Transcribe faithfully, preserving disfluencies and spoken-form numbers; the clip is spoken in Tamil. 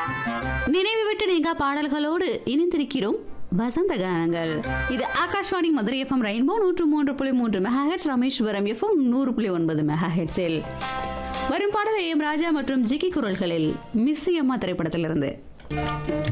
நினைவு விட்டு நீங்க பாடல்களோடு இணைந்திருக்கிறோம் வசந்த கானங்கள். இது ஆகாஷ்வாணி மதுரை எஃப்எம் ரெயின்போ நூற்று மூன்று புள்ளி மூன்று மெகாஹெட்ஸ், ராமேஸ்வரம் எஃப்எம் நூறு புள்ளி ஒன்பது மெகாஹெட்ஸில் வரும் பாடல் எம் ராஜா மற்றும் ஜிகி குரல்களில் மிஸ்ஸி அம்மா திரைப்படத்திலிருந்து.